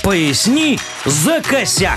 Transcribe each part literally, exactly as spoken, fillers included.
Поясни за косяк.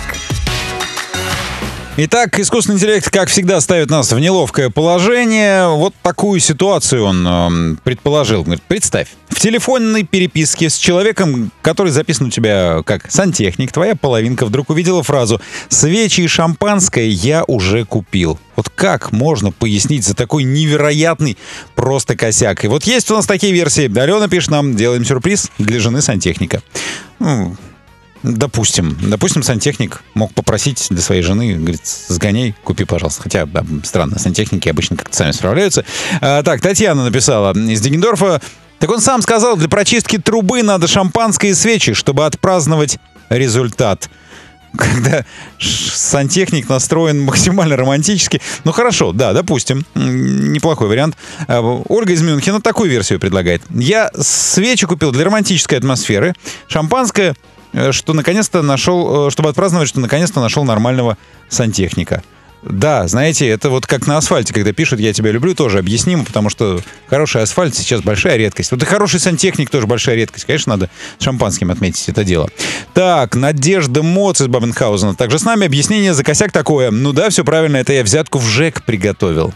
Итак, искусственный интеллект, как всегда, ставит нас в неловкое положение. Вот такую ситуацию он э, предположил. Говорит, представь, в телефонной переписке с человеком, который записан у тебя как сантехник, твоя половинка вдруг увидела фразу «Свечи и шампанское я уже купил». Вот как можно пояснить за такой невероятный просто косяк? И вот есть у нас такие версии. Алена пишет нам, делаем сюрприз для жены сантехника. Ну, Допустим, допустим, сантехник мог попросить для своей жены, говорит, сгоняй, купи, пожалуйста. Хотя, да, странно, сантехники обычно как-то сами справляются. А, так, Татьяна написала из Дегендорфа. Так он сам сказал, для прочистки трубы надо шампанское и свечи, чтобы отпраздновать результат. Когда сантехник настроен максимально романтически. Ну хорошо, да, допустим, неплохой вариант. Ольга из Мюнхена такую версию предлагает. Я свечи купил для романтической атмосферы, шампанское, что наконец-то нашел, чтобы отпраздновать, что наконец-то нашел нормального сантехника. Да, знаете, это вот как на асфальте, когда пишут «я тебя люблю», тоже объяснимо, потому что хороший асфальт сейчас большая редкость. Вот и хороший сантехник тоже большая редкость. Конечно, надо шампанским отметить это дело. Так, Надежда Моц из Бабенхаузена также с нами. Объяснение за косяк такое. Ну да, все правильно, это я взятку в ЖЭК приготовил.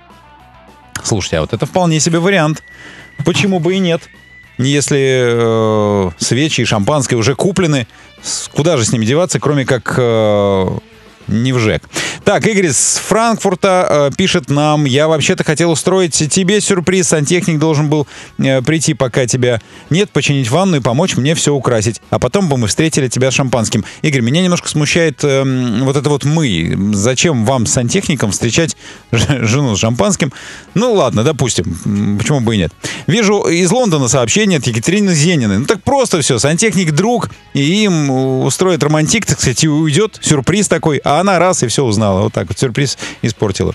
Слушайте, а вот это вполне себе вариант. Почему бы и нет? Если э, свечи и шампанское уже куплены, куда же с ними деваться, кроме как э, не в ЖЭК. Так, Игорь из Франкфурта э, пишет нам, я вообще-то хотел устроить тебе сюрприз, сантехник должен был э, прийти, пока тебя нет, починить ванну и помочь мне все украсить. А потом бы мы встретили тебя с шампанским. Игорь, меня немножко смущает э, вот это вот мы. Зачем вам с сантехником встречать жену с шампанским? Ну ладно, допустим, почему бы и нет. Вижу из Лондона сообщение от Екатерины Зениной. Ну так просто все, сантехник друг, и им устроит романтик, так сказать, и уйдет, сюрприз такой, а она раз и все узнала. Вот так вот сюрприз испортила.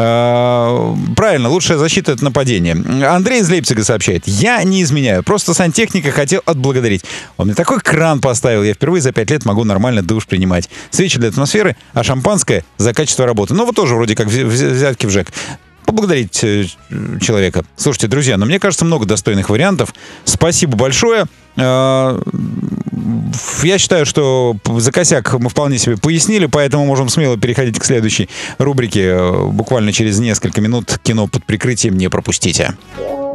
А, правильно, лучшая защита — это нападение. Андрей из Лейпцига сообщает. Я не изменяю, просто сантехника хотел отблагодарить. Он мне такой кран поставил, я впервые за пять лет могу нормально душ принимать. Свечи для атмосферы, а шампанское за качество работы. Ну вот тоже вроде как взятки в ЖЭК. Поблагодарить э, человека. Слушайте, друзья, ну мне кажется, много достойных вариантов. Спасибо большое. Э, я считаю, что за косяк мы вполне себе пояснили, поэтому можем смело переходить к следующей рубрике. Буквально через несколько минут кино под прикрытием не пропустите.